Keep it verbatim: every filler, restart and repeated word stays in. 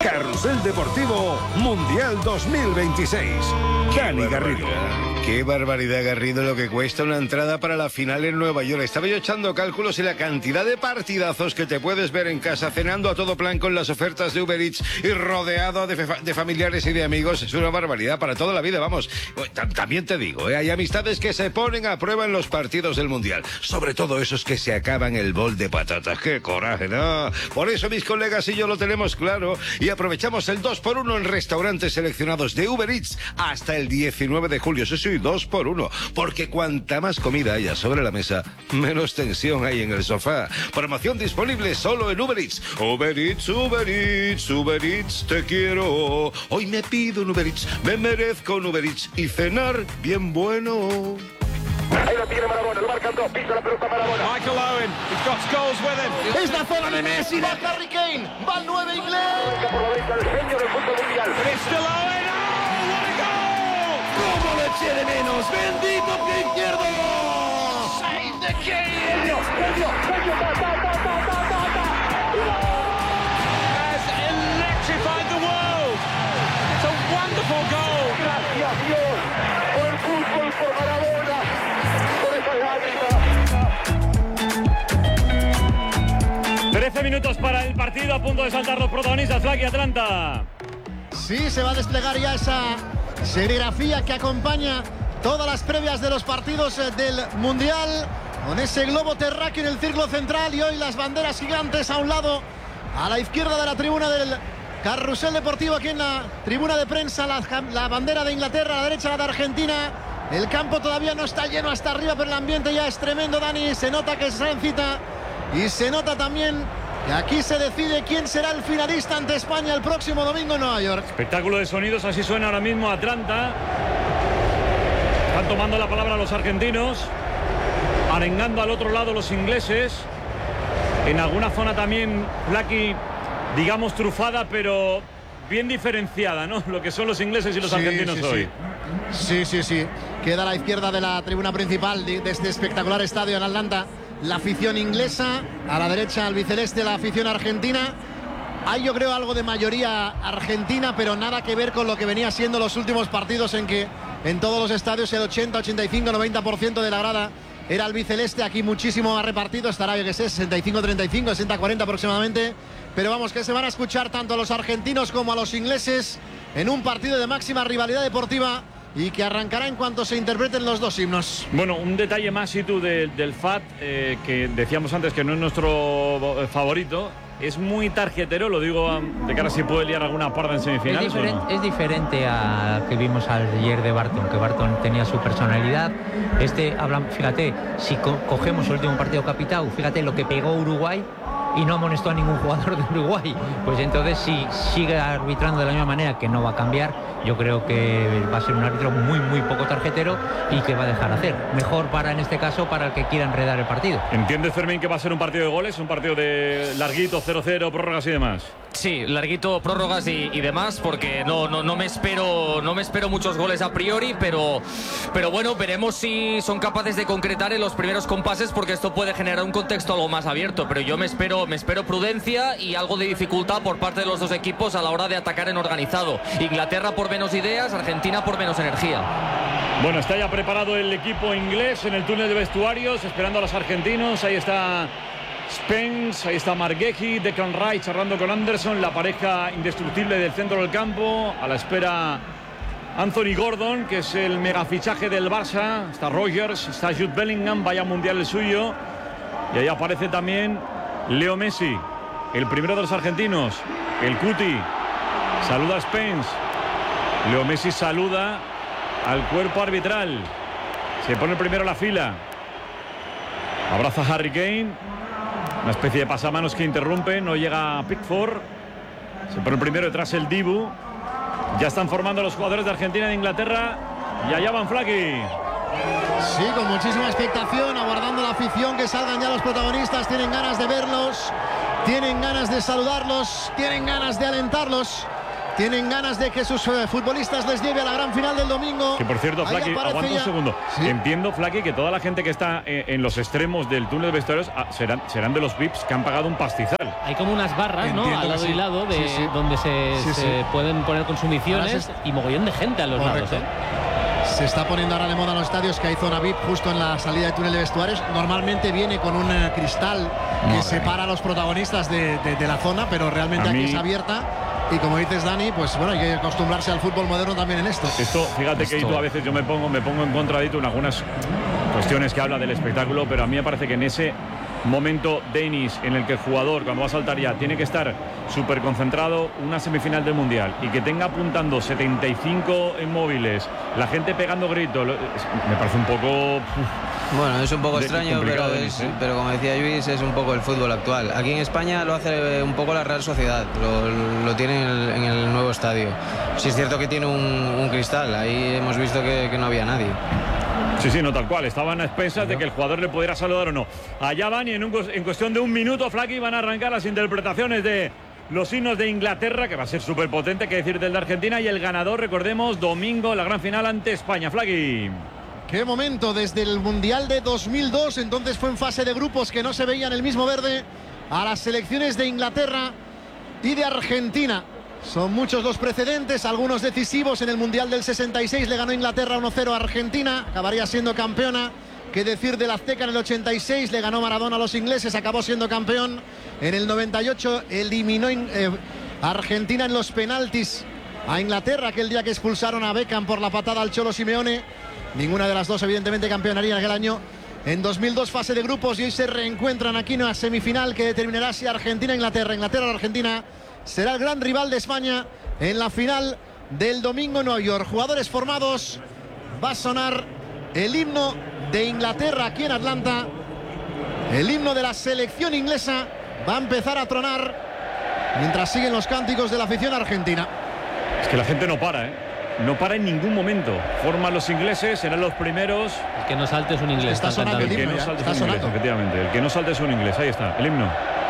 Carrusel Deportivo Mundial dos mil veintiséis. Dani Garrido. Qué barbaridad, Garrido, lo que cuesta una entrada para la final en Nueva York. Estaba yo echando cálculos y la cantidad de partidazos que te puedes ver en casa cenando a todo plan con las ofertas de Uber Eats y rodeado de, de familiares y de amigos. Es una barbaridad para toda la vida, vamos. También te digo, ¿eh? Hay amistades que se ponen a prueba en los partidos del Mundial. Sobre todo esos que se acaban el bol de patatas. ¡Qué coraje, no! Por eso mis colegas y yo lo tenemos claro y aprovechamos el dos por uno en restaurantes seleccionados de Uber Eats hasta el diecinueve de julio. Eso sí, dos por uno, porque cuanta más comida haya sobre la mesa, menos tensión hay en el sofá. Promoción disponible solo en Uber Eats. Uber Eats, Uber Eats, Uber Eats, te quiero. Hoy me pido un Uber Eats, me merezco un Uber Eats y cenar bien bueno. Ahí lo tiene Maradona, lo marcan dos, pisa la pelota Maradona. Michael Owen, he's got goals with him. Es la zona de Messi, va Harry Kane, va el nueve inglés. Por la derecha el genio del fútbol mundial. It's still Owen, oh, what a goal! ¿Cómo lo eché de menos? ¡Bendito pie izquierdo! Save the Kane. Genio, genio, genio, ta, ta, ta, ta, ta, ta, ta. Has electrified the world. It's a wonderful goal. Gracias Dios por el fútbol, por Maradona, por esa lágrima. trece minutos para el partido, a punto de saltar los protagonistas, Flaky Atlanta. Sí, se va a desplegar ya esa serigrafía que acompaña todas las previas de los partidos del Mundial, con ese globo terráqueo en el círculo central y hoy las banderas gigantes a un lado, a la izquierda de la tribuna del Carrusel Deportivo, aquí en la tribuna de prensa, la, la bandera de Inglaterra, a la derecha la de Argentina. El campo todavía no está lleno hasta arriba, pero el ambiente ya es tremendo, Dani. Se nota que se cita y se nota también que aquí se decide quién será el finalista ante España el próximo domingo en Nueva York. Espectáculo de sonidos, así suena ahora mismo Atlanta. Están tomando la palabra los argentinos, arengando al otro lado los ingleses. En alguna zona también, Flaky, digamos trufada, pero bien diferenciada, ¿no? Lo que son los ingleses y los sí, argentinos sí, hoy. Sí, sí, sí. Queda a la izquierda de la tribuna principal de, de este espectacular estadio en Atlanta la afición inglesa, a la derecha albiceleste la afición argentina. Hay, yo creo, algo de mayoría argentina, pero nada que ver con lo que venía siendo los últimos partidos, en que en todos los estadios el ochenta, ochenta y cinco, noventa por ciento de la grada era albiceleste. Aquí muchísimo ha repartido, estará, yo que sé, sesenta y cinco treinta y cinco, sesenta cuarenta aproximadamente. Pero vamos, que se van a escuchar tanto a los argentinos como a los ingleses en un partido de máxima rivalidad deportiva y que arrancará en cuanto se interpreten los dos himnos. Bueno, un detalle más, Situ, de, del F A T, eh, que decíamos antes que no es nuestro favorito. Es muy tarjetero, lo digo de cara a si puede liar alguna parda en semifinales. Es diferente, ¿o no? es diferente a que vimos ayer de Barton, que Barton tenía su personalidad. Este, hablan, fíjate, si co cogemos el último partido capitán, fíjate lo que pegó Uruguay y no amonestó a ningún jugador de Uruguay. Pues entonces, si sigue arbitrando de la misma manera, que no va a cambiar, yo creo que va a ser un árbitro muy, muy poco tarjetero y que va a dejar hacer. Mejor para, en este caso, para el que quiera enredar el partido. ¿Entiendes, Fermín, que va a ser un partido de goles, un partido de larguito, cero cero, prórrogas y demás? Sí, larguito, prórrogas y, y demás, porque no, no, no me espero no me espero muchos goles a priori, pero, pero bueno, veremos si son capaces de concretar en los primeros compases, porque esto puede generar un contexto algo más abierto, pero yo me espero, me espero prudencia y algo de dificultad por parte de los dos equipos a la hora de atacar en organizado. Inglaterra por menos ideas, Argentina por menos energía. Bueno, está ya preparado el equipo inglés en el túnel de vestuarios, esperando a los argentinos. Ahí está Spence, ahí está Margueji, Declan Rice charlando con Anderson, la pareja indestructible del centro del campo. A la espera Anthony Gordon, que es el megafichaje del Barça. Está Rogers, está Jude Bellingham, vaya mundial el suyo. Y ahí aparece también Leo Messi, el primero de los argentinos, el Cuti. Saluda a Spence. Leo Messi saluda al cuerpo arbitral. Se pone primero la fila. Abraza a Harry Kane. Una especie de pasamanos que interrumpe. No llega a Pickford. Se pone primero detrás el Dibu. Ya están formando los jugadores de Argentina y de Inglaterra. Y allá van, Flaky. Sí, con muchísima expectación, aguardando la afición, que salgan ya los protagonistas. Tienen ganas de verlos, tienen ganas de saludarlos, tienen ganas de alentarlos. tienen ganas de que sus eh, futbolistas les lleve a la gran final del domingo. Que por cierto, Ahí Flaky, aparece aguanta un ya. segundo. Sí. Entiendo, Flaky, que toda la gente que está eh, en los extremos del túnel de vestuarios ah, serán, serán de los V I Ps que han pagado un pastizal. Hay como unas barras, ¿no? Entiendo Al que lado sí. y lado, de, Sí, sí. donde se, Sí, se sí. pueden poner consumiciones Ahora se- y mogollón de gente a los Correcto. lados, ¿eh? Se está poniendo ahora de moda en los estadios que hay zona V I P justo en la salida de túnel de vestuarios. Normalmente viene con un eh, cristal que Madre separa a los protagonistas de, de- de la zona, pero realmente A aquí mí- es abierta. Y como dices, Dani, pues bueno, hay que acostumbrarse al fútbol moderno también en esto. Esto, fíjate que Esto- tú a veces yo me pongo, me pongo en contra de Itu en algunas cuestiones que habla del espectáculo, pero a mí me parece que en ese momento, Denis, en el que el jugador, cuando va a saltar ya, tiene que estar súper concentrado, una semifinal del Mundial, y que tenga apuntando setenta y cinco en móviles, la gente pegando gritos, lo- es- me parece un poco... uf, Bueno, es un poco de- extraño, pero, complicado, es- Denis, ¿eh? pero como decía Luis, es un poco el fútbol actual. Aquí en España lo hace un poco la Real Sociedad, lo, lo tiene en el, en el nuevo estadio. Sí es cierto que tiene un, un cristal, ahí hemos visto que, que no había nadie. Sí, sí, no tal cual. Estaban a expensas de que el jugador le pudiera saludar o no. Allá van y en, un, en cuestión de un minuto, Flaky, van a arrancar las interpretaciones de los himnos de Inglaterra, que va a ser súper potente, que decir del de Argentina. Y el ganador, recordemos, domingo, la gran final ante España. Flaky. Qué momento, desde el Mundial de dos mil dos, entonces fue en fase de grupos que no se veían el mismo verde, a las selecciones de Inglaterra y de Argentina. Son muchos los precedentes, algunos decisivos. En el Mundial del sesenta y seis le ganó Inglaterra uno cero a Argentina, acabaría siendo campeona. Qué decir del Azteca en el ochenta y seis, le ganó Maradona a los ingleses, acabó siendo campeón. En el noventa y ocho eliminó eh, Argentina en los penaltis a Inglaterra, aquel día que expulsaron a Beckham por la patada al Cholo Simeone. Ninguna de las dos evidentemente campeonaría en aquel año. En dos mil dos fase de grupos y hoy se reencuentran aquí en una semifinal que determinará si Argentina-Inglaterra, Inglaterra-Argentina será el gran rival de España en la final del domingo en Nueva York. Jugadores formados, va a sonar el himno de Inglaterra aquí en Atlanta. El himno de la selección inglesa va a empezar a tronar mientras siguen los cánticos de la afición argentina. Es que la gente no para, ¿eh? No para en ningún momento. Forman los ingleses, serán los primeros. El que no salte es un inglés. Está están sonando El cantando. el que himno no ya, salte está es un inglés, sonando. efectivamente. El que no salte es un inglés. Ahí está, el himno.